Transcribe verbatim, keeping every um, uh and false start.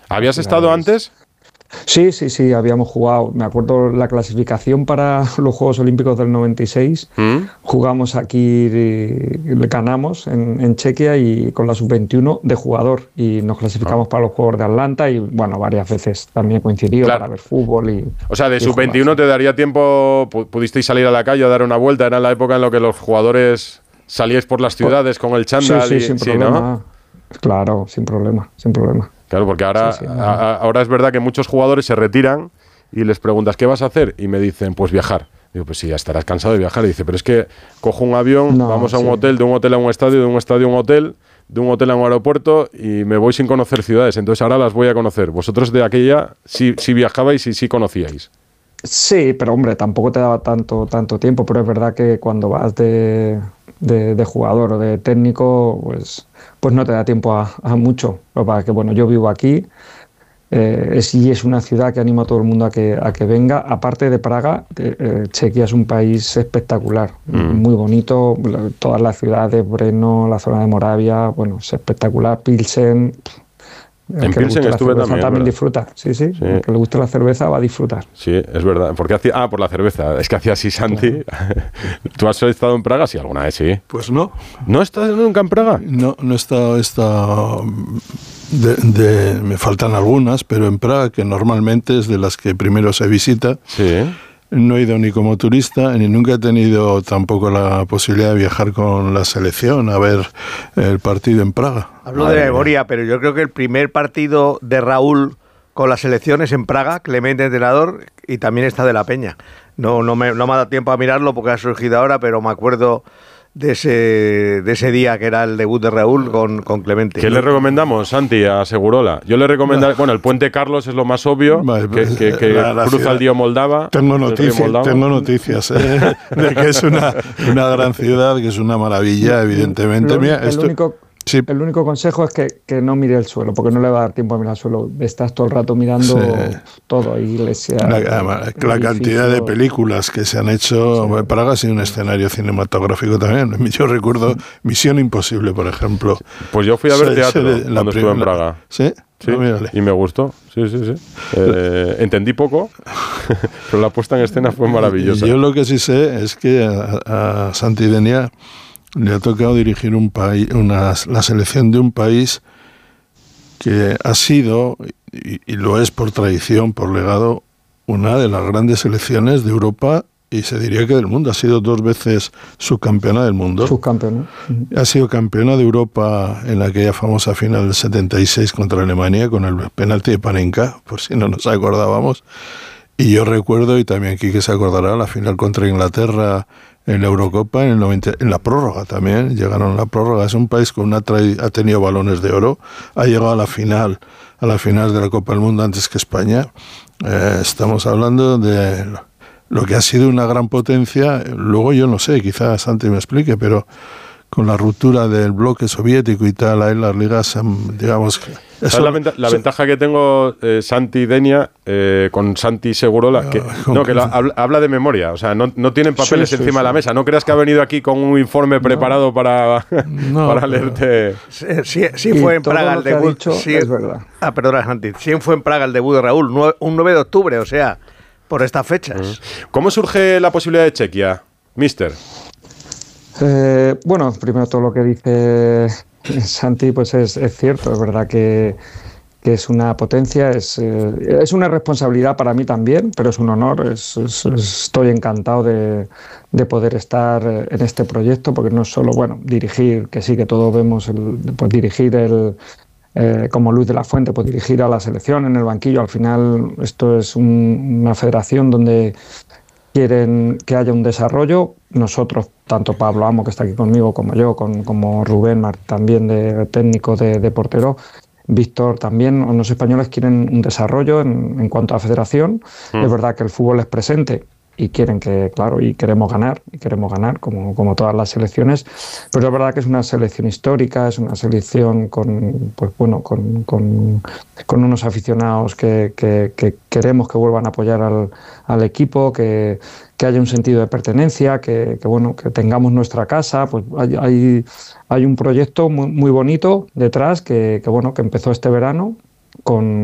¿Habías estado antes? Sí, sí, sí, habíamos jugado. Me acuerdo la clasificación para los Juegos Olímpicos del noventa y seis. ¿Mm? Jugamos aquí, le ganamos en, en Chequia y con la sub veintiuno de jugador. Y nos clasificamos ah. para los Juegos de Atlanta y, bueno, varias veces también coincidió claro. para ver fútbol. Y, o sea, de sub veintiuno te daría tiempo, pudisteis salir a la calle a dar una vuelta. Era la época en la que los jugadores salíais por las ciudades con el chándal. Sí, sí, y, sin sí, problema. ¿no? Claro, sin problema, sin problema. Claro, porque ahora, sí, sí, no. a, ahora es verdad que muchos jugadores se retiran y les preguntas, ¿qué vas a hacer? Y me dicen, pues viajar. Digo, pues sí, ya estarás cansado de viajar. Y dice, pero es que cojo un avión, no, vamos a un sí. hotel, de un hotel a un estadio, de un estadio a un hotel, de un hotel a un aeropuerto y me voy sin conocer ciudades. Entonces ahora las voy a conocer. Vosotros de aquella sí, sí viajabais y sí conocíais. Sí, pero hombre, tampoco te daba tanto, tanto tiempo, pero es verdad que cuando vas de, de, de jugador o de técnico, pues, pues no te da tiempo a, a mucho. Lo que pasa es que, bueno, yo vivo aquí eh, es, y es una ciudad que animo a todo el mundo a que, a que venga. Aparte de Praga, eh, Chequia es un país espectacular, mm. muy bonito. Todas las ciudades, Brno, la zona de Moravia, bueno, es espectacular. Pilsen... En Pilsen estuve también. También disfruta, sí, sí, sí. El que le guste la cerveza va a disfrutar. Sí, es verdad. Porque hacía, ah, por la cerveza. Es que hacía así, Santi. Claro. ¿Tú has estado en Praga? Sí, alguna vez sí. Pues no. ¿No has estado nunca en Praga? No, no he estado. He estado de, de, me faltan algunas, pero en Praga, que normalmente es de las que primero se visita. Sí. No he ido ni como turista, ni nunca he tenido tampoco la posibilidad de viajar con la selección a ver el partido en Praga. Hablo Madre de memoria, mía. Pero yo creo que el primer partido de Raúl con la selección es en Praga, Clemente entrenador, y también está de la Peña. No, no, me, no me ha dado tiempo a mirarlo porque ha surgido ahora, pero me acuerdo de ese, de ese día que era el debut de Raúl con, con Clemente. ¿Qué le recomendamos, Santi, a Segurola? Yo le recomendaría, bueno, el Puente Carlos es lo más obvio, vale, que, que, que la, la cruza ciudad. El río Moldava. Tengo noticias, Moldava. Tengo noticias eh, de que es una, una gran ciudad, que es una maravilla, evidentemente. Lo, Mira, el esto, único... Sí. El único consejo es que, que no mire el suelo, porque no le va a dar tiempo a mirar el suelo. Estás todo el rato mirando sí. todo, iglesia. La, la, la cantidad de películas que se han hecho. Sí. Praga ha sido un escenario cinematográfico también. Yo recuerdo Misión Imposible, por ejemplo. Pues yo fui a ver se, teatro se, cuando la, estuve en Praga. ¿Sí? Sí, no, y me gustó. Sí, sí, sí. Eh, entendí poco, pero la puesta en escena fue maravillosa. Yo lo que sí sé es que a, a Santi Denia le ha tocado dirigir un país, una, la selección de un país que ha sido, y, y lo es por tradición, por legado, una de las grandes selecciones de Europa y se diría que del mundo. Ha sido dos veces subcampeona del mundo. Subcampeona. Ha sido campeona de Europa en aquella famosa final del setenta y seis contra Alemania con el penalti de Panenka, por si no nos acordábamos. Y yo recuerdo, y también Quique se acordará, la final contra Inglaterra en la Eurocopa, en el noventa, en la prórroga también, llegaron a la prórroga. Es un país con una tra- ha tenido balones de oro, ha llegado a la final, a la final de la Copa del Mundo antes que España. Eh, estamos hablando de lo que ha sido una gran potencia. Luego yo no sé, quizás Santi me explique, pero con la ruptura del bloque soviético y tal, ahí las ligas, digamos... Eso, la, venta- la ventaja que tengo, eh, Santi Denia, eh, con Santi Segurola, que, no, que la, habla, habla de memoria, o sea, no, no tienen papeles sí, sí, encima sí. de la mesa. No creas que ha venido aquí con un informe preparado no. para, no, para leerte... Sí, sí, sí fue en Praga el debut. Dicho, sí, es verdad. Ah, perdona, Santi. Sí fue en Praga el debut de Raúl, nueve, un nueve de octubre, o sea, por estas fechas. ¿Cómo surge la posibilidad de Chequia, mister? Eh, bueno, primero todo lo que dice Santi pues es, es cierto, es verdad que, que es una potencia, es, eh, es una responsabilidad para mí también, pero es un honor, es, es, estoy encantado de, de poder estar en este proyecto, porque no es solo, bueno, dirigir, que sí que todos vemos, el, pues dirigir el... Eh, como Luis de la Fuente, pues dirigir a la selección en el banquillo. Al final esto es un, una federación donde quieren que haya un desarrollo. Nosotros, tanto Pablo Amo, que está aquí conmigo, como yo, con, como Rubén Mar, también de técnico de, de portero, Víctor también, los españoles quieren un desarrollo en, en cuanto a federación. Mm. Es verdad que el fútbol es presente y quieren que, claro, y queremos ganar, y queremos ganar como, como todas las selecciones, pero es verdad que es una selección histórica, es una selección con, pues bueno, con, con, con unos aficionados que, que, que queremos que vuelvan a apoyar al, al equipo, que, que haya un sentido de pertenencia, que, que bueno, que tengamos nuestra casa. Pues hay, hay, hay un proyecto muy, muy bonito detrás que, que bueno, que empezó este verano con